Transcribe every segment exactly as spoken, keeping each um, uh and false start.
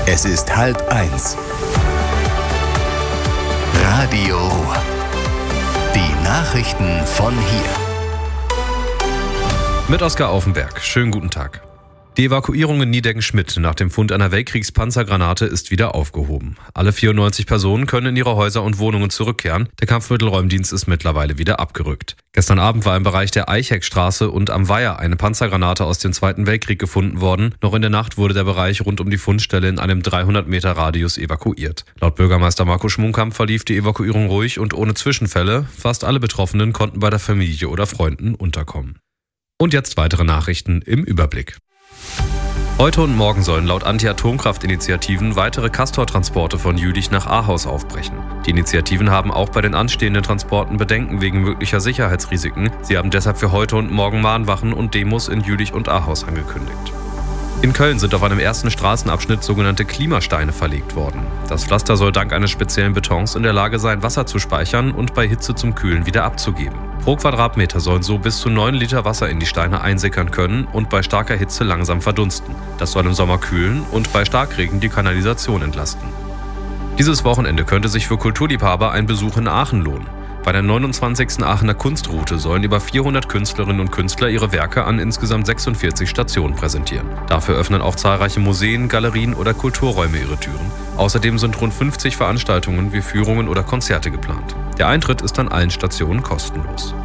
Es ist halb eins. Radio Ruhr. Die Nachrichten von hier. Mit Oskar Aufenberg. Schönen guten Tag. Die Evakuierung in Niedecken-Schmidt nach dem Fund einer Weltkriegspanzergranate ist wieder aufgehoben. Alle vierundneunzig Personen können in ihre Häuser und Wohnungen zurückkehren. Der Kampfmittelräumdienst ist mittlerweile wieder abgerückt. Gestern Abend war im Bereich der Eicheckstraße und am Weiher eine Panzergranate aus dem Zweiten Weltkrieg gefunden worden. Noch in der Nacht wurde der Bereich rund um die Fundstelle in einem dreihundert Meter Radius evakuiert. Laut Bürgermeister Marco Schmunkamp verlief die Evakuierung ruhig und ohne Zwischenfälle. Fast alle Betroffenen konnten bei der Familie oder Freunden unterkommen. Und jetzt weitere Nachrichten im Überblick. Heute und morgen sollen laut Anti-Atomkraft-Initiativen weitere Castor-Transporte von Jülich nach Ahaus aufbrechen. Die Initiativen haben auch bei den anstehenden Transporten Bedenken wegen möglicher Sicherheitsrisiken. Sie haben deshalb für heute und morgen Mahnwachen und Demos in Jülich und Ahaus angekündigt. In Köln sind auf einem ersten Straßenabschnitt sogenannte Klimasteine verlegt worden. Das Pflaster soll dank eines speziellen Betons in der Lage sein, Wasser zu speichern und bei Hitze zum Kühlen wieder abzugeben. Pro Quadratmeter sollen so bis zu neun Liter Wasser in die Steine einsickern können und bei starker Hitze langsam verdunsten. Das soll im Sommer kühlen und bei Starkregen die Kanalisation entlasten. Dieses Wochenende könnte sich für Kulturliebhaber ein Besuch in Aachen lohnen. Bei der neunundzwanzigsten Aachener Kunstroute sollen über vierhundert Künstlerinnen und Künstler ihre Werke an insgesamt sechsundvierzig Stationen präsentieren. Dafür öffnen auch zahlreiche Museen, Galerien oder Kulturräume ihre Türen. Außerdem sind rund fünfzig Veranstaltungen wie Führungen oder Konzerte geplant. Der Eintritt ist an allen Stationen kostenlos.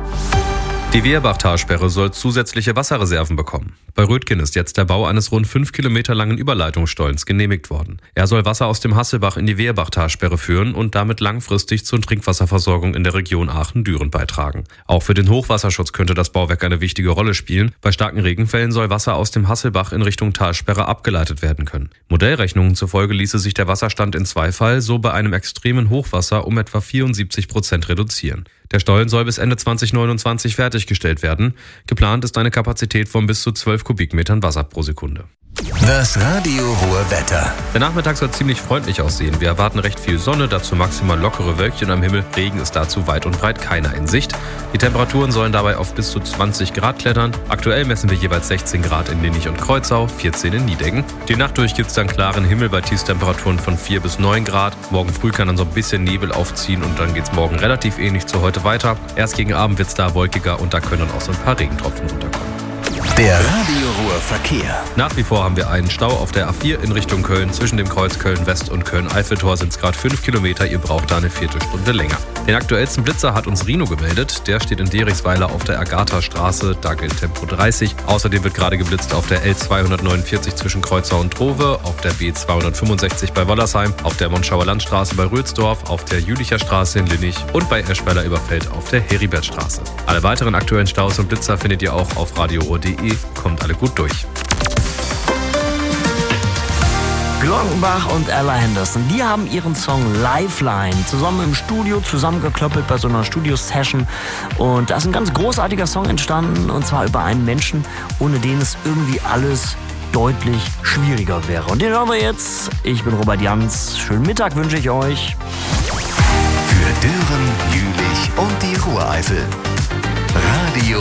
Die Wehrbach-Talsperre soll zusätzliche Wasserreserven bekommen. Bei Rötgen ist jetzt der Bau eines rund fünf Kilometer langen Überleitungsstollens genehmigt worden. Er soll Wasser aus dem Hasselbach in die Wehrbach-Talsperre führen und damit langfristig zur Trinkwasserversorgung in der Region Aachen-Düren beitragen. Auch für den Hochwasserschutz könnte das Bauwerk eine wichtige Rolle spielen. Bei starken Regenfällen soll Wasser aus dem Hasselbach in Richtung Talsperre abgeleitet werden können. Modellrechnungen zufolge ließe sich der Wasserstand in Zweifall so bei einem extremen Hochwasser um etwa vierundsiebzig Prozent reduzieren. Der Stollen soll bis Ende zwanzig neunundzwanzig fertiggestellt werden. Geplant ist eine Kapazität von bis zu zwölf Kubikmetern Wasser pro Sekunde. Das Radio Ruhr Wetter. Der Nachmittag soll ziemlich freundlich aussehen. Wir erwarten recht viel Sonne, dazu maximal lockere Wölkchen am Himmel. Regen ist dazu weit und breit keiner in Sicht. Die Temperaturen sollen dabei auf bis zu zwanzig Grad klettern. Aktuell messen wir jeweils sechzehn Grad in Linnich und Kreuzau, vierzehn in Niedecken. Die Nacht durch gibt es dann klaren Himmel bei Tiefstemperaturen von vier bis neun Grad. Morgen früh kann dann so ein bisschen Nebel aufziehen und dann geht es morgen relativ ähnlich zu heute weiter. Erst gegen Abend wird es da wolkiger und da können dann auch so ein paar Regentropfen runterkommen. Der Radio Ruhr Verkehr. Nach wie vor haben wir einen Stau auf der A vier in Richtung Köln. Zwischen dem Kreuz Köln-West und Köln-Eiffeltor sind es gerade fünf Kilometer. Ihr braucht da eine Viertelstunde länger. Den aktuellsten Blitzer hat uns Rino gemeldet. Der steht in Derichsweiler auf der Agatha-Straße. Da gilt Tempo dreißig. Außerdem wird gerade geblitzt auf der L zweihundertneunundvierzig zwischen Kreuzau und Trove, auf der B zweihundertfünfundsechzig bei Wollersheim, auf der Monschauer Landstraße bei Rötsdorf, auf der Jülicher Straße in Linnich und bei Eschweiler-Überfeld auf der Heribertstraße. Alle weiteren aktuellen Staus und Blitzer findet ihr auch auf radio ruhr punkt de. Kommt alle gut durch. Glockenbach und Ella Henderson, die haben ihren Song Lifeline zusammen im Studio zusammengeklöppelt bei so einer Studio-Session. Und da ist ein ganz großartiger Song entstanden, und zwar über einen Menschen, ohne den es irgendwie alles deutlich schwieriger wäre. Und den hören wir jetzt. Ich bin Robert Jans. Schönen Mittag wünsche ich euch. Für Düren, Jülich und die Ruhreifel. Radio